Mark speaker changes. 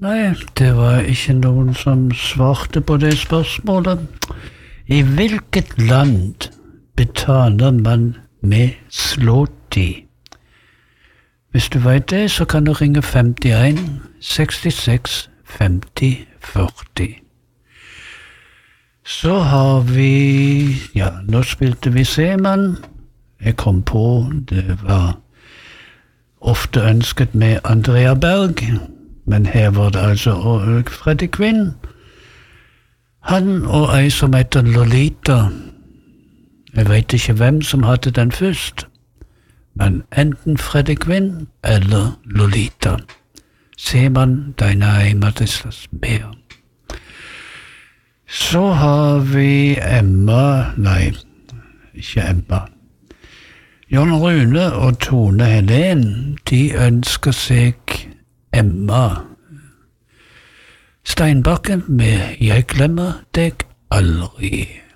Speaker 1: Nei, det var ikke noen som svarte på det spørsmålet. I hvilket land betaler man med zloty? Hvis du vet det, så kan du ringe 51 66 50 40. Så har vi, nå spilte vi Seman. Jeg kom på, det var ofte ønsket med Andrea Berg, men her var det altså Freddie Quinn. Han og ei som heter Lolita. Jeg vet ikke hvem som hadde den først, men enten Freddie Quinn eller Lolita. Seman, deine Heimat ist das Meer. Så har vi Emma, nei, ikke Emma. Jon Rune og Tone Helen, de ønsker seg Emma Steinbakken med Jeg glemmer deg aldri.